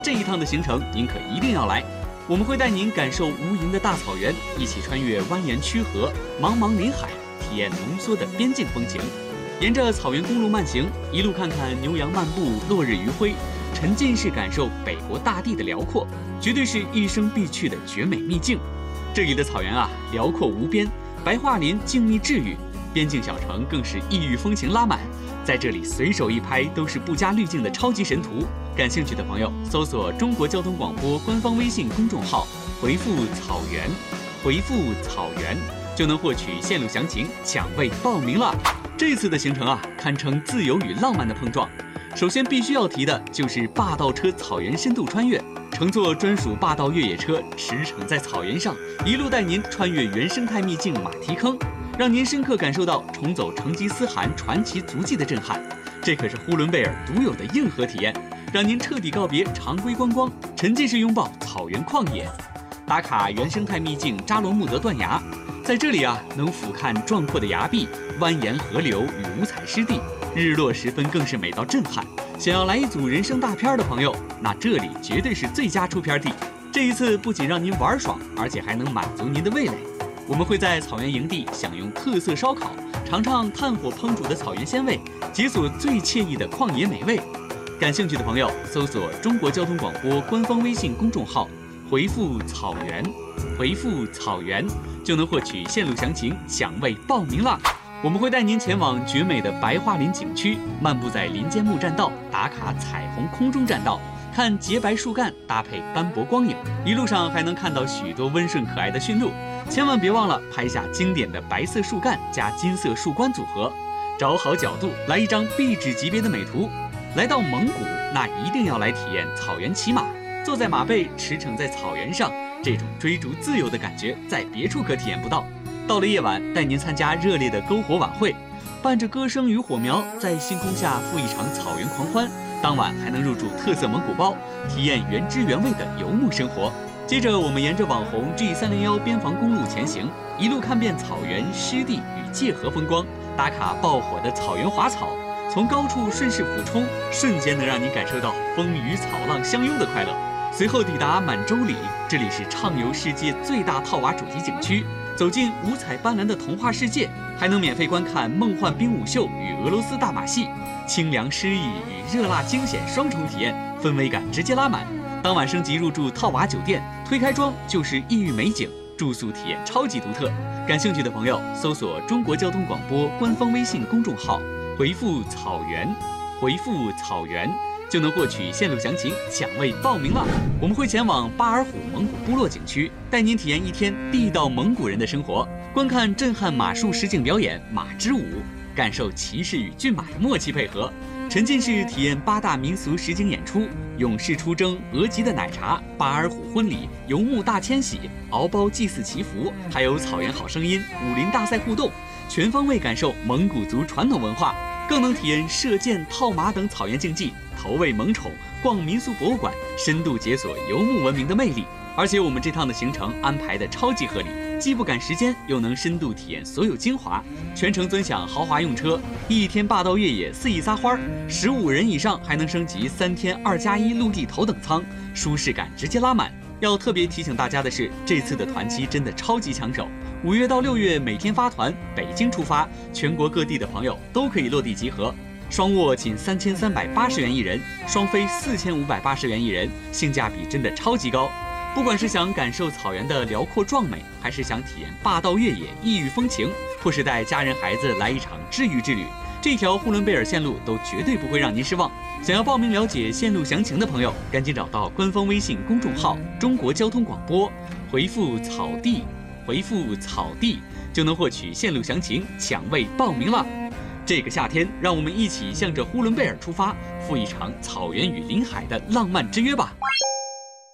这一趟的行程您可一定要来，我们会带您感受无垠的大草原，一起穿越蜿蜒曲河、茫茫林海，体验浓缩的边境风情。沿着草原公路慢行，一路看看牛羊漫步、落日余晖，沉浸式感受北国大地的辽阔，绝对是一生必去的绝美秘境。这里的草原啊，辽阔无边，白桦林静谧治愈，边境小城更是异域风情拉满。在这里随手一拍都是不加滤镜的超级神图。感兴趣的朋友，搜索中国交通广播官方微信公众号，回复“草原”，回复“草原”就能获取线路详情，抢位报名了。这次的行程啊，堪称自由与浪漫的碰撞。首先必须要提的就是霸道车草原深度穿越，乘坐专属霸道越野车，驰骋在草原上，一路带您穿越原生态秘境马蹄坑，让您深刻感受到重走成吉思汗传奇足迹的震撼。这可是呼伦贝尔独有的硬核体验，让您彻底告别常规观光，沉浸式拥抱草原旷野。打卡原生态秘境扎罗木德断崖，在这里啊，能俯瞰壮阔的崖壁、蜿蜒河流与五彩湿地，日落时分更是美到震撼。想要来一组人生大片的朋友，那这里绝对是最佳出片地。这一次不仅让您玩爽，而且还能满足您的味蕾。我们会在草原营地享用特色烧烤，尝尝炭火烹煮的草原鲜味，解锁最惬意的旷野美味。感兴趣的朋友，搜索中国交通广播官方微信公众号，回复“草原”，回复“草原”就能获取线路详情，抢位报名了。我们会带您前往绝美的白桦林景区，漫步在林间木栈道，打卡彩虹空中栈道，看洁白树干搭配斑驳光影，一路上还能看到许多温顺可爱的驯鹿。千万别忘了拍下经典的白色树干加金色树冠组合，找好角度来一张壁纸级别的美图。来到蒙古，那一定要来体验草原骑马，坐在马背驰骋在草原上，这种追逐自由的感觉在别处可体验不到。到了夜晚，带您参加热烈的篝火晚会，伴着歌声与火苗，在星空下赴一场草原狂欢。当晚还能入住特色蒙古包，体验原汁原味的游牧生活。接着我们沿着网红 G301边防公路前行，一路看遍草原、湿地与界河风光，打卡爆火的草原滑草，从高处顺势俯冲，瞬间能让你感受到风雨草浪相拥的快乐。随后抵达满洲里，这里是畅游世界最大套娃主题景区，走进五彩斑斓的童话世界，还能免费观看梦幻冰舞秀与俄罗斯大马戏，清凉诗意与热辣惊险双重体验，氛围感直接拉满。当晚升级入住套娃酒店，推开窗就是异域美景，住宿体验超级独特。感兴趣的朋友，搜索中国交通广播官方微信公众号，回复“草原”，回复“草原”就能获取线路详情，抢位报名了。我们会前往巴尔虎蒙古部落景区，带您体验一天地道蒙古人的生活，观看震撼马术实景表演马之舞，感受骑士与骏马的默契配合，沉浸式体验8大民俗实景演出，勇士出征、额吉的奶茶、巴尔虎婚礼、游牧大迁徙、敖包祭祀祈福，还有草原好声音、武林大赛互动，全方位感受蒙古族传统文化，更能体验射箭、套马等草原竞技，投喂萌宠，逛民俗博物馆，深度解锁游牧文明的魅力。而且我们这趟的行程安排的超级合理，既不赶时间，又能深度体验所有精华，全程尊享豪华用车，1天霸道越野4翼撒欢，15人以上还能升级3天2+1陆地头等舱，舒适感直接拉满。要特别提醒大家的是，这次的团期真的超级抢手，5月到6月每天发团，北京出发，全国各地的朋友都可以落地集合。双卧仅3380元一人，双飞4580元一人，性价比真的超级高。不管是想感受草原的辽阔壮美，还是想体验霸道越野异域风情，或是带家人孩子来一场治愈之旅，这条呼伦贝尔线路都绝对不会让您失望。想要报名了解线路详情的朋友，赶紧找到官方微信公众号中国交通广播，回复草地，回复草地就能获取线路详情，抢位报名了。这个夏天，让我们一起向着呼伦贝尔出发，赴一场草原与林海的浪漫之约吧。